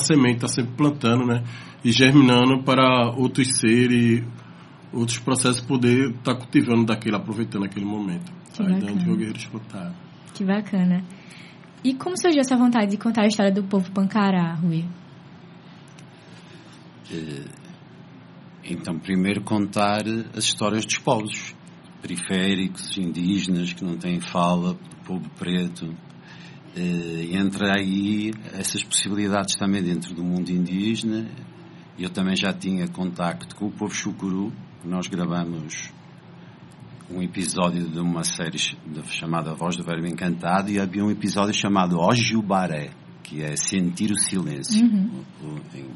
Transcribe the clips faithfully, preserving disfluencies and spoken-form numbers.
semente, está sempre plantando, né? E germinando para outros seres, outros processos poder estar tá cultivando daquele, aproveitando aquele momento. Que Aí bacana. dentro do Guerreiros Plantaram. Que bacana. E como surgiu essa vontade de contar a história do povo Pancará, Rui? Então, primeiro contar as histórias dos povos periféricos, indígenas, que não têm fala, do povo preto. E entra aí essas possibilidades também dentro do mundo indígena. Eu também já tinha contacto com o povo Chucuru, que nós gravamos um episódio de uma série chamada Voz do Verbo Encantado, e havia um episódio chamado Ojubaré, que é sentir o silêncio, uhum. em,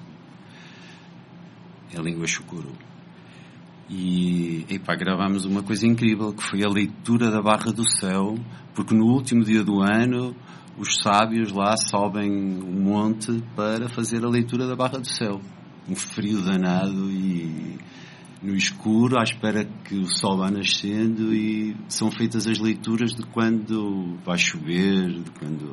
em língua Chucuru. E, e pá, gravámos uma coisa incrível, que foi a leitura da Barra do Céu, porque no último dia do ano os sábios lá sobem um monte para fazer a leitura da Barra do Céu. Um frio danado e no escuro, à espera que o sol vá nascendo, e são feitas as leituras de quando vai chover, de quando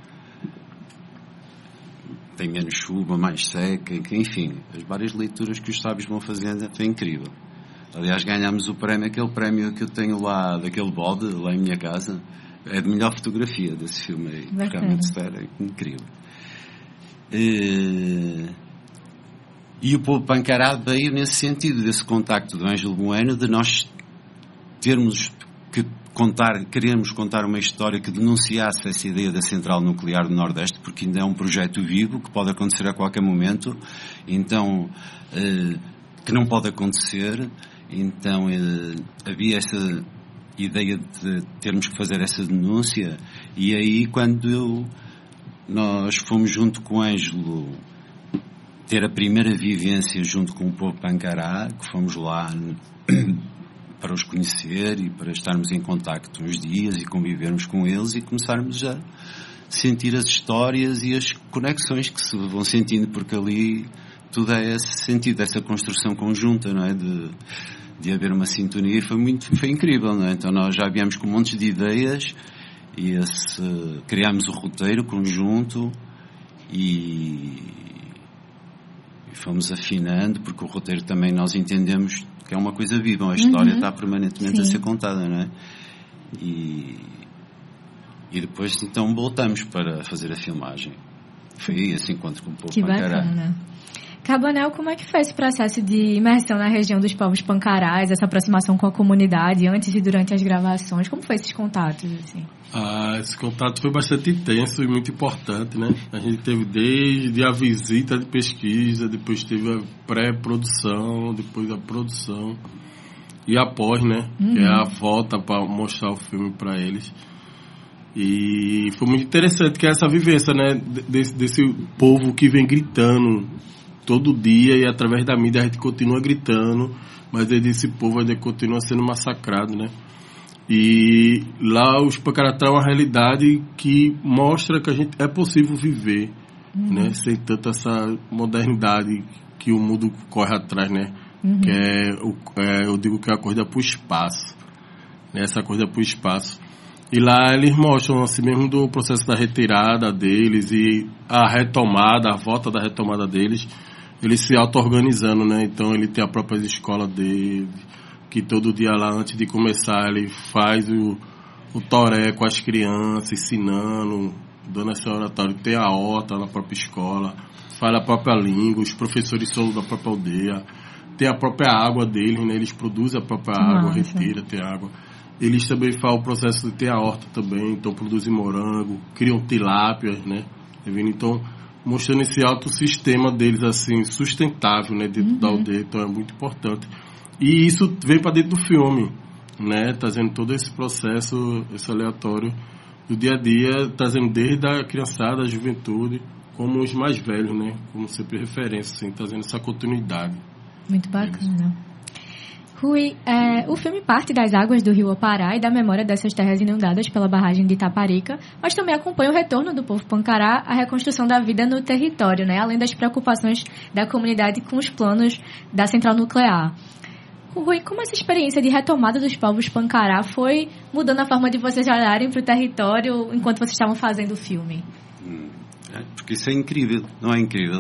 tem menos chuva, mais seca, enfim, as várias leituras que os sábios vão fazendo. É incrível. Aliás, ganhámos o prémio, aquele prémio que eu tenho lá, daquele bode, lá em minha casa, é de melhor fotografia desse filme aí. Realmente é incrível. E... E o povo Pancará veio nesse sentido, desse contacto do Ângelo Bueno, de nós termos que contar, queremos contar uma história que denunciasse essa ideia da central nuclear do Nordeste, porque ainda é um projeto vivo, que pode acontecer a qualquer momento, então, eh, que não pode acontecer, então eh, havia essa ideia de termos que fazer essa denúncia, e aí quando eu, nós fomos junto com o Ângelo ter a primeira vivência junto com o povo Pancará, que fomos lá para os conhecer e para estarmos em contacto uns dias e convivermos com eles e começarmos a sentir as histórias e as conexões que se vão sentindo, porque ali tudo é esse sentido, essa construção conjunta, não é? De, de haver uma sintonia, e foi muito, foi incrível, não é? Então nós já viemos com montes de ideias e esse, criámos o roteiro conjunto e E fomos afinando, porque o roteiro também nós entendemos que é uma coisa viva, a história uhum. está permanentemente Sim. a ser contada, não é? E, e depois então voltamos para fazer a filmagem. Foi esse encontro com o povo que Pancará. Bacana. Cabanel, como é que foi esse processo de imersão na região dos povos pancarás, essa aproximação com a comunidade antes e durante as gravações? Como foi esses contatos, assim? Ah, esse contato foi bastante intenso e muito importante, né? A gente teve desde a visita de pesquisa, depois teve a pré-produção, depois a produção e após, né? Uhum. Que é a volta para mostrar o filme para eles. E foi muito interessante que é essa vivência, né? Desse, desse povo que vem gritando todo dia, e através da mídia a gente continua gritando, mas esse povo ainda continua sendo massacrado, né? E lá os Pancará trazem uma realidade que mostra que a gente é possível viver, uhum. né? Sem tanta essa modernidade que o mundo corre atrás, né? Uhum. Que é, é, eu digo que é a corrida para o espaço, né? Essa corrida para o espaço. E lá eles mostram assim mesmo do processo da retirada deles e a retomada, a volta da retomada deles, eles se auto-organizando, né? Então ele tem a própria escola dele, que todo dia lá, antes de começar, ele faz o, o toré com as crianças, ensinando, dando essa oratória. Tem a horta na própria escola, fala a própria língua, os professores são da própria aldeia, tem a própria água deles, né? Eles produzem a própria água, Nossa. retira, tem água. Eles também fazem o processo de ter a horta também, então produzem morango, criam tilápias, né? Então, mostrando esse autossistema deles, assim, sustentável, né? Dentro uhum. da aldeia, então é muito importante. E isso vem para dentro do filme, né? Trazendo todo esse processo, esse aleatório do dia a dia, trazendo desde a criançada, a juventude, como os mais velhos, né? Como sempre referência, assim, trazendo essa continuidade. Muito bacana. Rui, é, o filme parte das águas do rio Opará e da memória dessas terras inundadas pela barragem de Itaparica, mas também acompanha o retorno do povo Pancará à reconstrução da vida no território, né? Além das preocupações da comunidade com os planos da central nuclear. Rui, como essa experiência de retomada dos povos Pancará foi mudando a forma de vocês olharem para o território enquanto vocês estavam fazendo o filme? Hum, é, porque isso é incrível, não é incrível?